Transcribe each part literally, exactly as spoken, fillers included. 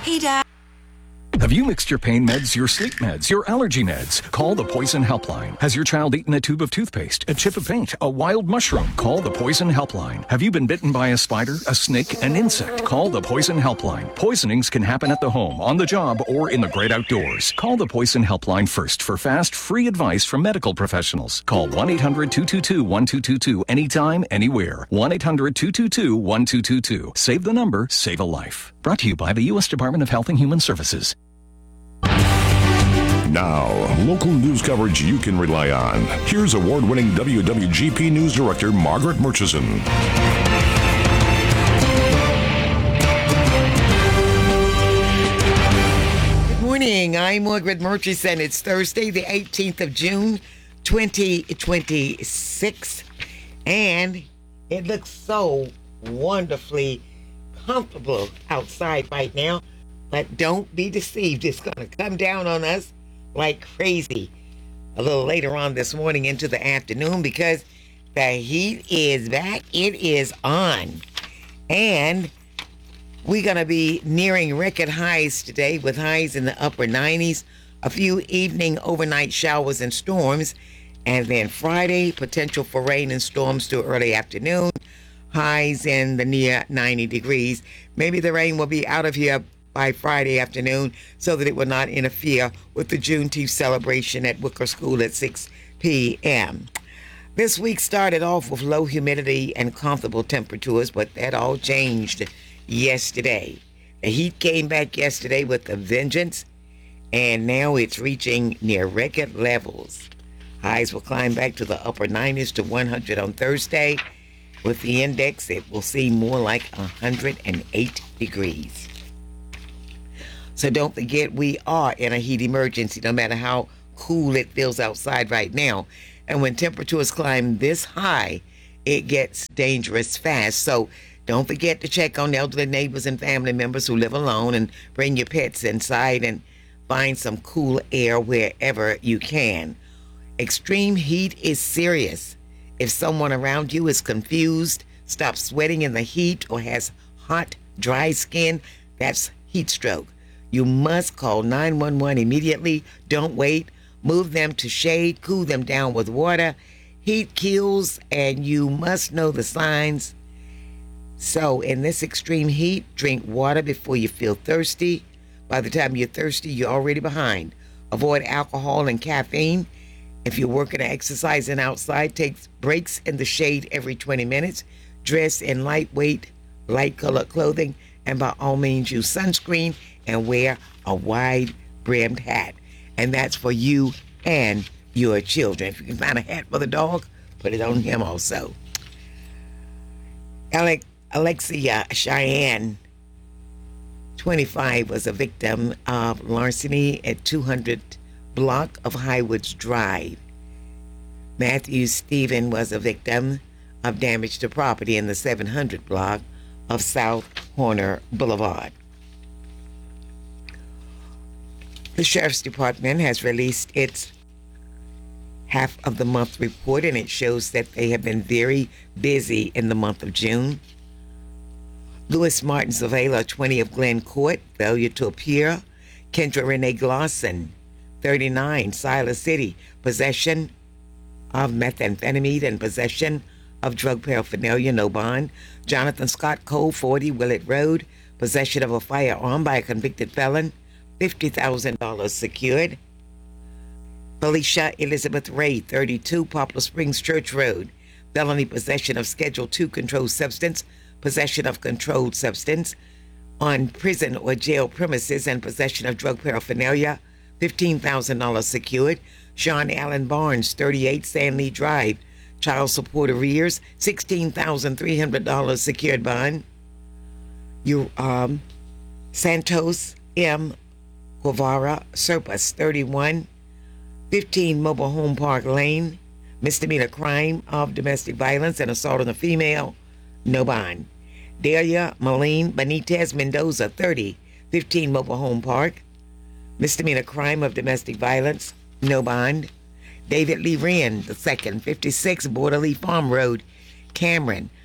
Hey, Dad. Have you mixed your pain meds, your sleep meds, your allergy meds? Call the Poison Helpline. Has your child eaten a tube of toothpaste, a chip of paint, a wild mushroom? Call the Poison Helpline. Have you been bitten by a spider, a snake, an insect? Call the Poison Helpline. Poisonings can happen at the home, on the job, or in the great outdoors. Call the Poison Helpline first for fast, free advice from medical professionals. Call one eight hundred two two two one two two two anytime, anywhere. one eight hundred two two two one two two two. Save the number, save a life. Brought to you by the U S Department of Health and Human Services. Now, local news coverage you can rely on. Here's award-winning W W G P News Director Margaret Murchison. Good morning. I'm Margaret Murchison. It's Thursday, the eighteenth of June, twenty twenty-six. And it looks so wonderfully comfortable outside right now. But don't be deceived. It's going to come down on us like crazy a little later on this morning into the afternoon because the heat is back. It is on. And we're going to be nearing record highs today with highs in the upper nineties, a few evening overnight showers and storms. And then Friday, potential for rain and storms till early afternoon, highs in the near ninety degrees. Maybe the rain will be out of here by Friday afternoon so that it will not interfere with the Juneteenth celebration at Wicker School at six p.m. This week started off with low humidity and comfortable temperatures, but that all changed yesterday. The heat came back yesterday with a vengeance, and now it's reaching near record levels. Highs will climb back to the upper nineties to one hundred on Thursday. With the index, it will seem more like one hundred eight degrees. So don't forget, we are in a heat emergency, no matter how cool it feels outside right now. And when temperatures climb this high, it gets dangerous fast. So don't forget to check on elderly neighbors and family members who live alone and bring your pets inside and find some cool air wherever you can. Extreme heat is serious. If someone around you is confused, stops sweating in the heat, or has hot, dry skin, that's heat stroke. You must call nine one one immediately. Don't wait. Move them to shade. Cool them down with water. Heat kills, and you must know the signs. So in this extreme heat, drink water before you feel thirsty. By the time you're thirsty, you're already behind. Avoid alcohol and caffeine. If you're working or exercising outside, take breaks in the shade every twenty minutes. Dress in lightweight, light-colored clothing, and by all means use sunscreen and wear a wide-brimmed hat. And that's for you and your children. If you can find a hat for the dog, put it on him also. Alec, Alexia Cheyenne, twenty-five, was a victim of larceny at two hundred block of Highwoods Drive. Matthew Stephen was a victim of damage to property in the seven hundred block of South Horner Boulevard. The Sheriff's Department has released its half of the month report, and it shows that they have been very busy in the month of June. Louis Martin Zavala, twenty, of Glen Court, failure to appear. Kendra Renee Glosson, thirty-nine, Silas City, possession of methamphetamine and possession of drug paraphernalia, no bond. Jonathan Scott Cole, forty, Willett Road, possession of a firearm by a convicted felon, fifty thousand dollars secured. Felicia Elizabeth Ray, thirty-two, Poplar Springs Church Road, felony possession of Schedule two controlled substance, possession of controlled substance on prison or jail premises, and possession of drug paraphernalia, fifteen thousand dollars secured. Sean Allen Barnes, thirty-eight, Sandley Drive, child support arrears, sixteen thousand three hundred dollars secured bond. You, um, Santos M. Guevara Serpas, thirty-one, fifteen Mobile Home Park Lane, misdemeanor crime of domestic violence and assault on a female, no bond. Delia Malene Benitez Mendoza, thirty, fifteen Mobile Home Park, misdemeanor crime of domestic violence, no bond. David Lee Wren, the second, fifty-six Borderley Farm Road, Cameron,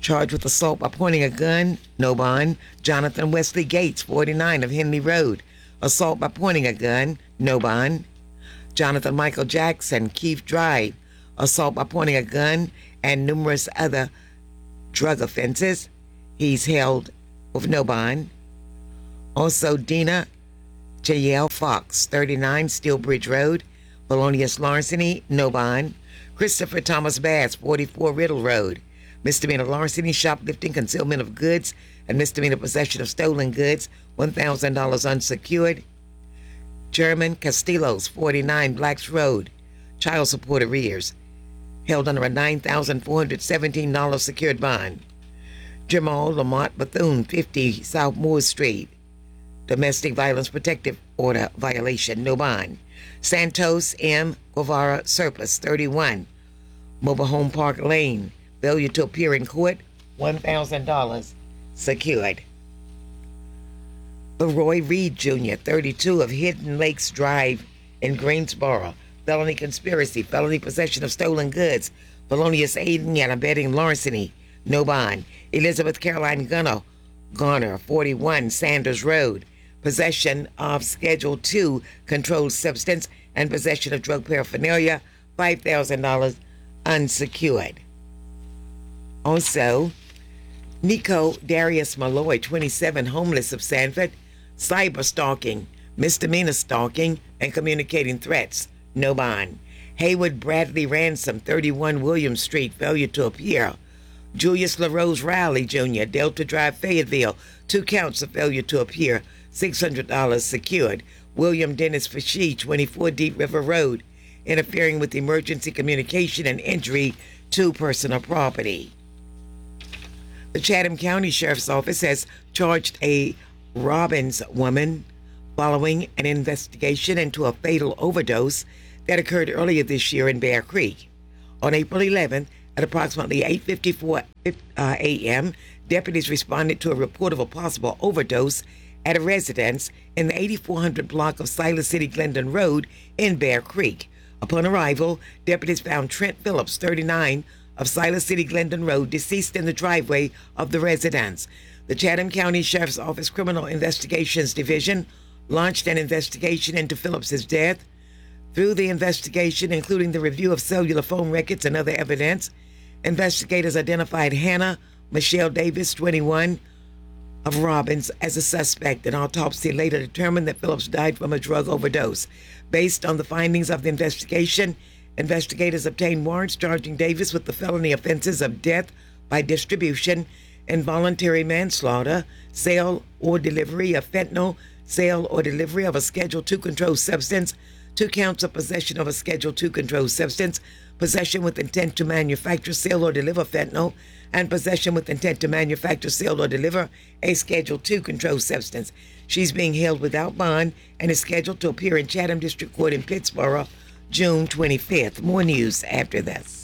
charged with assault by pointing a gun, no bond. Jonathan Wesley Gates, forty-nine, of Henley Road, assault by pointing a gun, no bond. Jonathan Michael Jackson, Keith Drive, assault by pointing a gun, and numerous other drug offenses. He's held with no bond. Also, Dina Jael Fox, thirty-nine, Steelbridge Road, felonious larceny, no bond. Christopher Thomas Bass, forty-four, Riddle Road, misdemeanor larceny, shoplifting, concealment of goods, and misdemeanor possession of stolen goods, one thousand dollars unsecured. German Castillos, forty-nine, Blacks Road, child support arrears, held under a nine thousand four hundred seventeen dollars secured bond. Jamal Lamont Bethune, fifty, South Moore Street, domestic violence protective order violation, no bond. Santos M. Guevara Surplus, thirty-one, Mobile Home Park Lane, failure to appear in court, one thousand dollars secured. Leroy Reed Junior, thirty-two, of Hidden Lakes Drive in Greensboro, felony conspiracy, felony possession of stolen goods, felonious aiding and abetting larceny, no bond. Elizabeth Caroline Gunner, Garner, forty-one, Sanders Road, possession of Schedule two controlled substance and possession of drug paraphernalia, five thousand dollars unsecured. Also, Nico Darius Malloy, twenty-seven, homeless of Sanford, cyber stalking, misdemeanor stalking, and communicating threats, no bond. Haywood Bradley Ransom, thirty-one, William Street, failure to appear. Julius LaRose Riley Junior, Delta Drive, Fayetteville, two counts of failure to appear, six hundred dollars secured. William Dennis Fashee, twenty-four, Deep River Road, interfering with emergency communication and injury to personal property. The Chatham County Sheriff's Office has charged a Robbins woman following an investigation into a fatal overdose that occurred earlier this year in Bear Creek. On April eleventh, at approximately eight fifty-four a.m., deputies responded to a report of a possible overdose at a residence in the eighty-four hundred block of Siler City Glendon Road in Bear Creek. Upon arrival, deputies found Trent Phillips, thirty-nine, of Siler City Glendon Road, deceased in the driveway of the residence. The Chatham County Sheriff's Office Criminal Investigations Division launched an investigation into Phillips's death. Through the investigation, including the review of cellular phone records and other evidence, investigators identified Hannah Michelle Davis, twenty-one, of Robbins, as a suspect. An autopsy later determined that Phillips died from a drug overdose. Based on the findings of the investigation, investigators obtained warrants charging Davis with the felony offenses of death by distribution, involuntary manslaughter, sale or delivery of fentanyl, sale or delivery of a Schedule two controlled substance, two counts of possession of a Schedule two controlled substance, possession with intent to manufacture, sale, or deliver fentanyl, and possession with intent to manufacture, sale, or deliver a Schedule two controlled substance. She's being held without bond and is scheduled to appear in Chatham District Court in Pittsboro, June twenty-fifth. More news after this.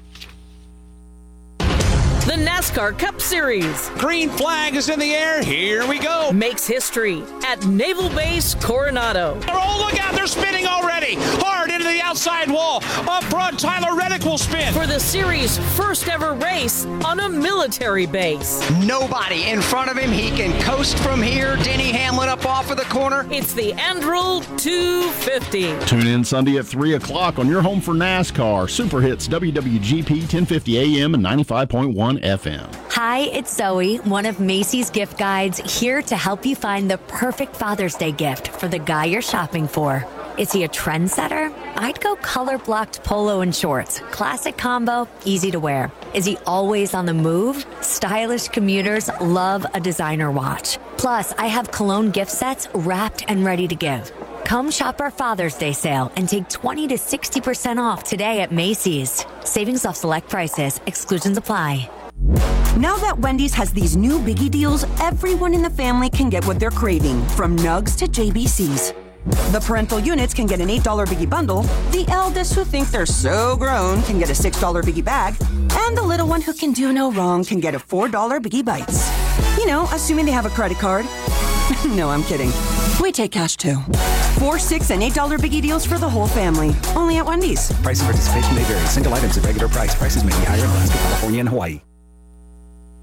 The NASCAR Cup Series. Green flag is in the air. Here we go. Makes history at Naval Base Coronado. Oh, look out. They're spinning already. Hard into the outside wall. Up front, Tyler Reddick will spin. For the series' first ever race on a military base. Nobody in front of him. He can coast from here. Denny Hamlin up off of the corner. It's the Andrew two fifty. Tune in Sunday at three o'clock on your home for NASCAR. Super Hits W W G P ten fifty A M and ninety-five point one F M. Hi, it's Zoe, one of Macy's gift guides, here to help you find the perfect Father's Day gift for the guy you're shopping for. Is he a trendsetter? I'd go color-blocked polo and shorts. Classic combo, easy to wear. Is he always on the move? Stylish commuters love a designer watch. Plus, I have cologne gift sets wrapped and ready to give. Come shop our Father's Day sale and take twenty to sixty percent off today at Macy's. Savings off select prices. Exclusions apply. Now that Wendy's has these new biggie deals, everyone in the family can get what they're craving, from nugs to J B Cs. The parental units can get an eight dollar biggie bundle, the eldest who think they're so grown can get a six dollar biggie bag, and the little one who can do no wrong can get a four dollar biggie bites. You know, assuming they have a credit card. No, I'm kidding. We take cash too. Four, six, and eight dollar biggie deals for the whole family. Only at Wendy's. Price and participation may vary. Single items at regular price. Prices may be higher in Alaska, California, and Hawaii.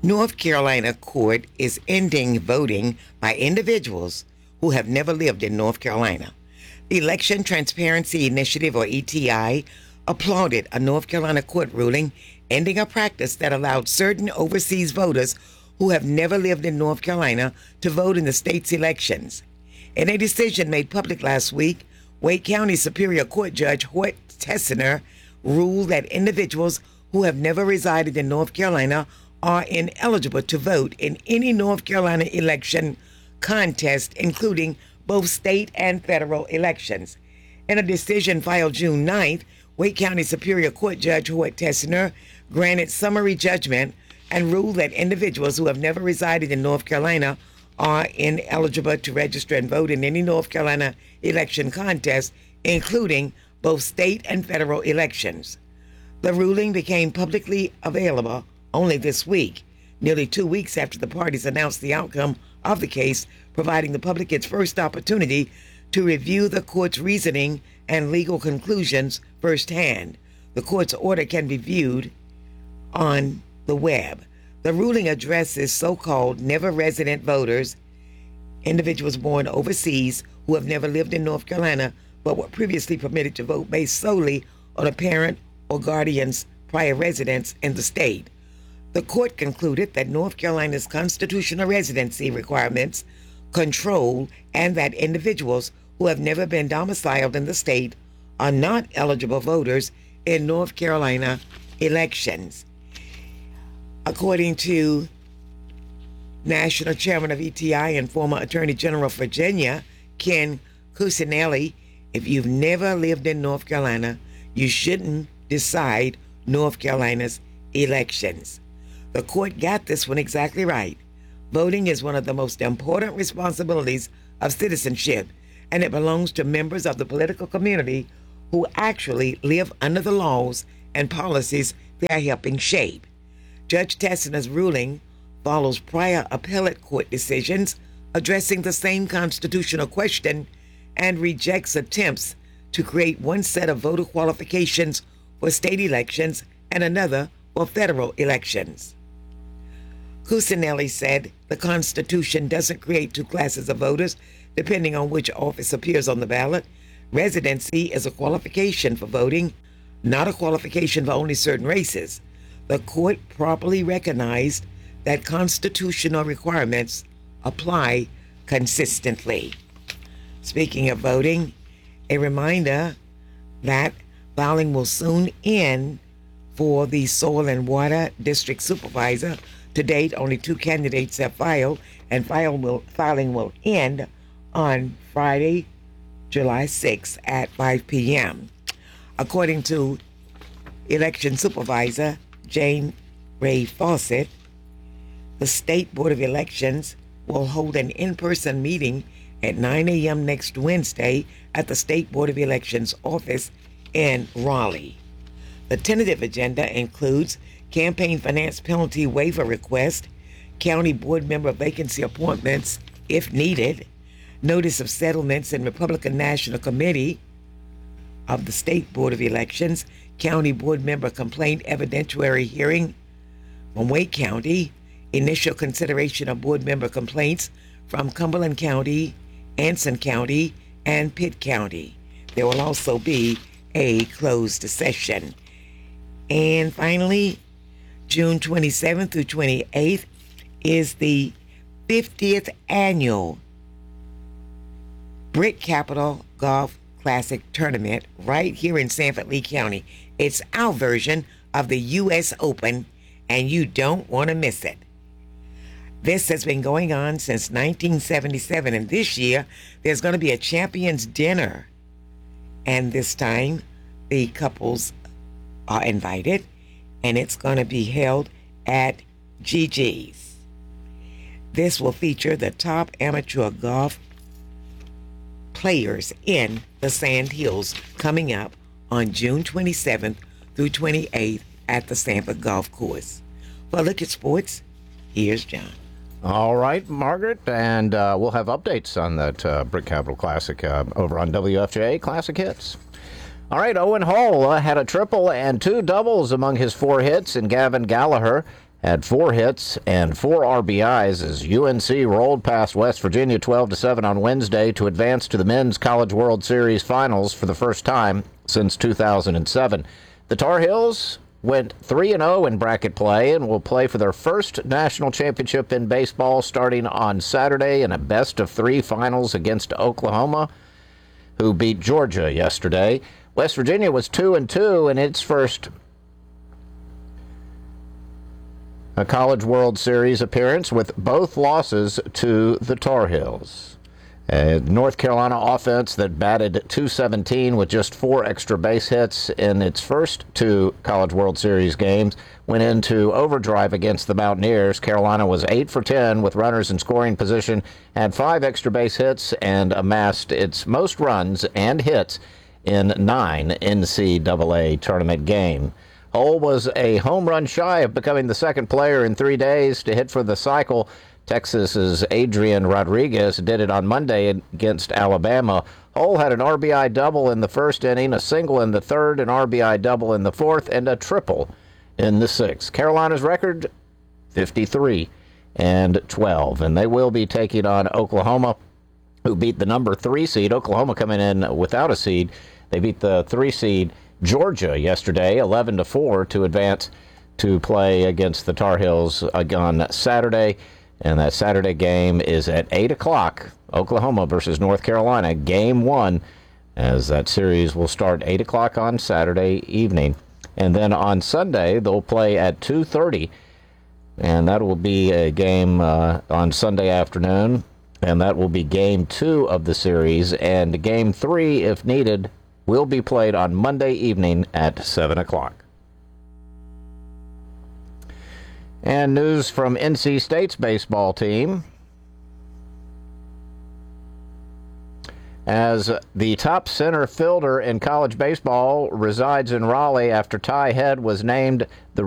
North Carolina court is ending voting by individuals who have never lived in North Carolina. The Election Transparency Initiative, or E T I, applauded a North Carolina court ruling ending a practice that allowed certain overseas voters who have never lived in North Carolina to vote in the state's elections. In a decision made public last week, Wake County Superior Court Judge Hoyt Tessiner ruled that individuals who have never resided in North Carolina are ineligible to vote in any North Carolina election contest, including both state and federal elections. In a decision filed June ninth, Wake County Superior Court Judge Hoyt Tessiner granted summary judgment and ruled that individuals who have never resided in North Carolina are ineligible to register and vote in any North Carolina election contest, including both state and federal elections. The ruling became publicly available only this week, nearly two weeks after the parties announced the outcome of the case, providing the public its first opportunity to review the court's reasoning and legal conclusions firsthand. The court's order can be viewed on the web. The ruling addresses so-called never-resident voters, individuals born overseas who have never lived in North Carolina but were previously permitted to vote based solely on a parent or guardian's prior residence in the state. The court concluded that North Carolina's constitutional residency requirements control and that individuals who have never been domiciled in the state are not eligible voters in North Carolina elections. According to National Chairman of E T I and former Attorney General of Virginia, Ken Cuccinelli, if you've never lived in North Carolina, you shouldn't decide North Carolina's elections. The court got this one exactly right. Voting is one of the most important responsibilities of citizenship, and it belongs to members of the political community who actually live under the laws and policies they are helping shape. Judge Tessiner's ruling follows prior appellate court decisions addressing the same constitutional question and rejects attempts to create one set of voter qualifications for state elections and another for federal elections. Cuccinelli said the Constitution doesn't create two classes of voters depending on which office appears on the ballot. Residency is a qualification for voting, not a qualification for only certain races. The court properly recognized that constitutional requirements apply consistently. Speaking of voting, a reminder that filing will soon end for the Soil and Water District Supervisor. To date, only two candidates have filed, and file will, filing will end on Friday, July sixth at five p.m. According to Election Supervisor Jane Ray Fawcett, the State Board of Elections will hold an in-person meeting at nine a.m. next Wednesday at the State Board of Elections office in Raleigh. The tentative agenda includes campaign finance penalty waiver request, county board member vacancy appointments if needed, notice of settlements in Republican National Committee of the State Board of Elections, county board member complaint evidentiary hearing from Wake County, initial consideration of board member complaints from Cumberland County, Anson County, and Pitt County. There will also be a closed session. And finally, June twenty-seventh through twenty-eighth is the fiftieth annual Brick Capital Golf Classic Tournament right here in Sanford Lee County. It's our version of the U S Open, and you don't want to miss it. This has been going on since nineteen seventy-seven, and this year there's going to be a champions dinner. And this time the couples are invited, and it's going to be held at Gigi's. This will feature the top amateur golf players in the Sand Hills coming up on June twenty-seventh through twenty-eighth at the Sanford Golf Course. For Look at Sports, here's John. All right, Margaret, and uh, we'll have updates on that uh, Brick Capital Classic uh, over on W F J A Classic Hits. All right, Owen Hall uh, had a triple and two doubles among his four hits, and Gavin Gallagher had four hits and four R B Is as U N C rolled past West Virginia twelve to seven on Wednesday to advance to the Men's College World Series Finals for the first time since two thousand seven. The Tar Heels went three and oh in bracket play and will play for their first national championship in baseball starting on Saturday in a best-of-three finals against Oklahoma, who beat Georgia yesterday. West Virginia was two and two in its first a College World Series appearance, with both losses to the Tar Heels. A North Carolina offense that batted two seventeen with just four extra base hits in its first two College World Series games went into overdrive against the Mountaineers. Carolina was eight for ten with runners in scoring position, had five extra base hits, and amassed its most runs and hits in nine N C double A tournament games. Hull was a home run shy of becoming the second player in three days to hit for the cycle. Texas's Adrian Rodriguez did it on Monday against Alabama. Hull had an R B I double in the first inning, a single in the third, an R B I double in the fourth, and a triple in the sixth. Carolina's record, fifty-three and twelve, and they will be taking on Oklahoma, who beat the number three seed. Oklahoma coming in without a seed. They beat the three seed Georgia yesterday, eleven to four, to advance to play against the Tar Heels on Saturday. And that Saturday game is at eight o'clock, Oklahoma versus North Carolina, game one, as that series will start eight o'clock on Saturday evening. And then on Sunday, they'll play at two thirty, and that will be a game uh, on Sunday afternoon, and that will be game two of the series. And game three, if needed, will be played on Monday evening at seven o'clock. And news from N C State's baseball team. As the top center fielder in college baseball resides in Raleigh after Ty Head was named the